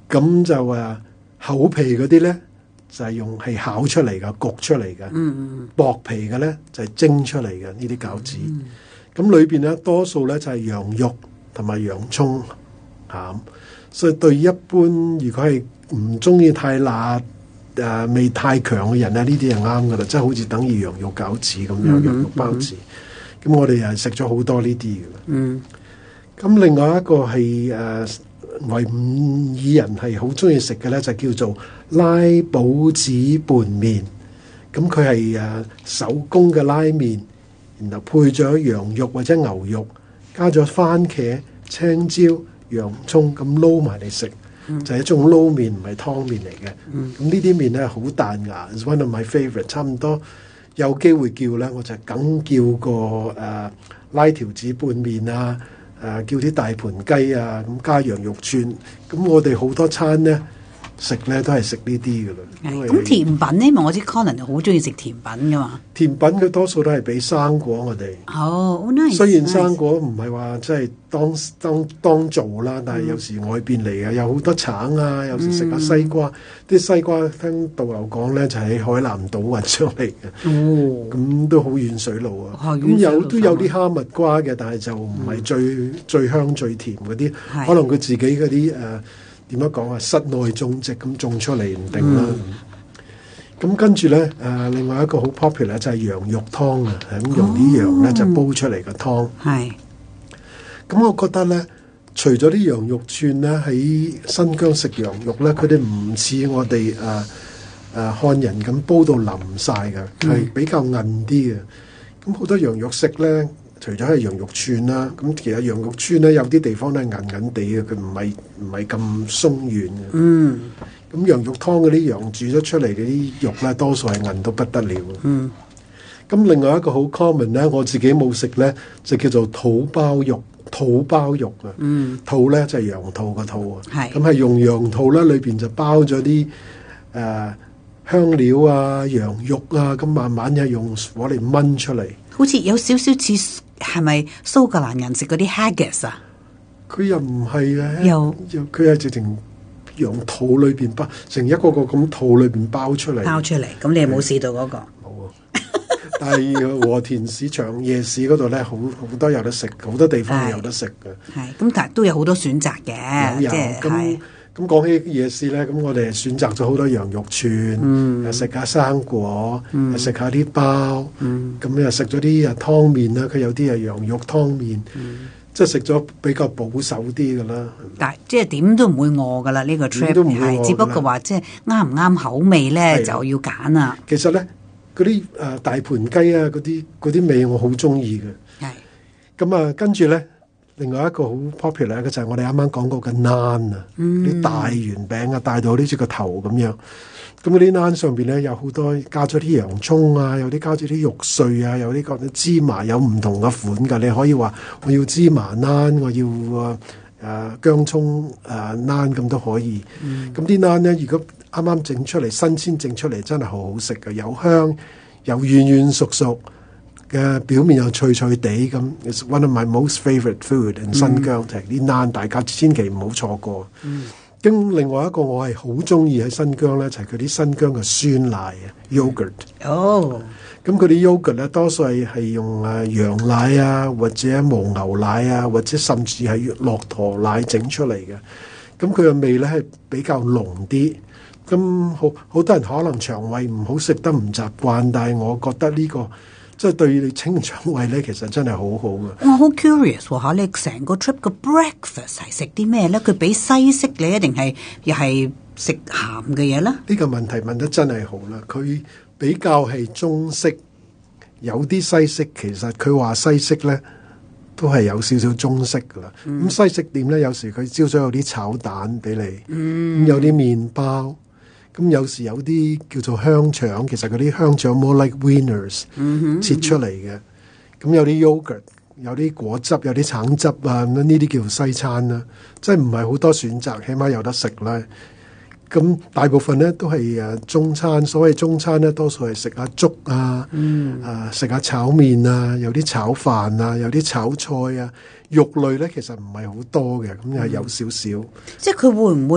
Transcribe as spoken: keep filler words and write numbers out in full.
咁就誒厚皮嗰啲咧就係、是、用係烤出嚟嘅，焗出嚟嘅。嗯嗯。薄皮嘅咧就係、是、蒸出嚟嘅呢啲餃子。咁、嗯、裏邊咧多數咧就係、是、羊肉同埋洋葱餡，所以對一般如果係唔中意太辣誒、呃、味太強嘅人咧，呢啲係啱噶啦，即係好似等於羊肉餃子咁樣，嗯、羊肉包子。咁、嗯、我哋又食咗好多呢啲嘅啦。嗯。咁另外一個係誒。呃維吾爾人係好中意食嘅咧，就叫做拉堡子拌麵。咁佢係誒手工嘅拉麵，然後配咗羊肉或者牛肉，加咗番茄、青椒、洋葱咁撈埋嚟食，嗯、就係一種撈麵，唔係湯麵嚟嘅。咁、嗯、呢啲麵咧好彈牙 ，is one of my favorite。差唔多有機會叫咧，我就梗叫個誒、呃、拉條子拌麵啊。誒、啊、叫啲大盤雞啊，咁加羊肉串，咁我哋好多餐咧食咧都係食呢啲噶啦。 咁甜品咧，因為我知 Colin 好中意食甜品噶嘛。 甜品佢多數都係俾生果我哋。 哦、oh, nice。 雖然生果唔係話即係當當當造啦，但係有時外邊嚟嘅有好多橙啊，有時食下西瓜。啲、嗯、西瓜聽導遊講咧，就喺海南島運上嚟嘅。哦，咁都好遠水路啊。咁、哦、有都有啲哈密瓜嘅，但係就唔係最、嗯、最香最甜嗰啲，可能佢自己嗰啲誒點樣講啊？室內種植咁種出嚟唔定啦。咁、嗯、跟住咧，誒、呃、另外一個好 popular 就係羊肉湯啊，咁用啲羊咧、哦、就煲出嚟嘅湯。係。咁我覺得咧，除咗啲羊肉串咧，喺新疆食羊肉咧，佢哋唔似我哋誒誒漢人咁煲到腍晒嘅，係、嗯、比較韌啲嘅。咁好多羊肉食咧。除咗係羊肉串啦，咁其實羊肉串咧有啲地方咧係韌韌地嘅，佢唔係唔係咁鬆軟嘅。嗯，咁羊肉湯嗰啲羊煮咗出嚟嗰啲肉咧，多數係韌到不得了。嗯，咁另外一個好 common 咧，我自己冇食咧，就叫做肚包肉。肚包肉啊，嗯，肚咧就係、是、羊肚個肚啊，係，咁係用羊肚咧，裏邊就包咗啲誒香料啊、羊肉啊，咁慢慢係用火嚟炆出嚟。 好似有少少似係咪蘇格蘭人食嗰啲 haggis 啊？ 佢又唔係啊， 又佢係直情羊肚裏邊包，成一個個咁肚裏邊包出嚟。 包出嚟，咁你有冇試到嗰、嗰個？ 冇啊！但係和田市場夜市嗰度咧，好好多有得食，好多地方有得食嘅。係， 咁但係都有好多選擇嘅。 有咁咁講起夜市咧，咁我哋選擇咗好多羊肉串，嗯、又食下生果，嗯、又食下啲包，咁、嗯、又食咗啲啊湯麵啦。佢有啲係羊肉湯麵，嗯、即係食咗比較保守啲噶啦。 但係即係點都唔會餓噶啦，呢、呢個 trip 係只不過話即係啱唔啱口味咧，就要揀啦。 其實咧，嗰啲誒大盤雞啊，嗰啲嗰啲味我好中意嘅。係咁啊，跟住咧。另外一個好 popular 嘅就係我哋啱啱講過嘅 naan 啊，啲大圓餅啊，大到好似個頭咁樣。咁嗰啲 naan 上邊咧有好多加咗啲洋葱啊，有啲加咗啲肉碎啊，有啲加啲芝麻，有唔同嘅款㗎。你可以話我要芝麻 naan，我要誒、呃、薑葱誒 naan 咁都可以。咁啲 naan 咧，如果啱啱整出嚟，新鮮整出嚟，真係好好食嘅，有香，有軟軟熟熟。嘅表面又脆脆地咁 ，It's one of my most favourite food in 新疆，就係啲 naan，大家千祈唔好錯過。咁、嗯、另外一個我係好中意喺新疆咧，就係佢啲新疆嘅酸奶啊 yogurt。哦，咁佢啲 yogurt 咧多數係係用誒羊奶啊，或者牦牛奶啊，或者甚至係駱駝奶整出嚟嘅。咁佢嘅味咧係比較濃啲。咁好好多人可能腸胃唔好，食得唔習慣，但係我覺得呢、呢個。即係對你清腸胃咧，其實真係好好嘅。 我好 curious 喎嚇，你成個 trip 嘅 breakfast 係食啲咩咧？佢俾西式你一定係又係食鹹嘅嘢咧？ 呢個問題問得真係好啦。佢比較係中式，有啲西式。其實佢話西式咧都係有少少中式噶啦。咁、嗯、西式店咧，有時佢朝早有啲炒蛋俾你，咁、嗯、有啲麵包。咁有時有啲叫做香腸，其實嗰啲香腸 more like wieners、嗯、切出嚟嘅。咁有啲 yogurt， 有啲果汁，有啲橙汁啊，咁呢啲叫做西餐啦。即係唔係好多選擇，起碼有得食啦。咁大部分咧都係誒中餐，所謂中餐咧多數係食下粥啊，嗯、啊食下炒麵啊，有啲炒飯啊，有啲炒菜啊。肉類咧其實唔係好多嘅，咁係有少少。 即係佢會唔會？